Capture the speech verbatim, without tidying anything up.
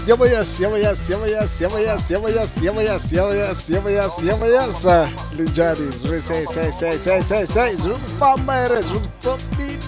Yama yes, yama yes, yama yes, yama yes, yama yes, yama yes, yama yes, yama yes, yama yes. Linjari, say, say, say, say, say, say, Zumba Mere, Zumba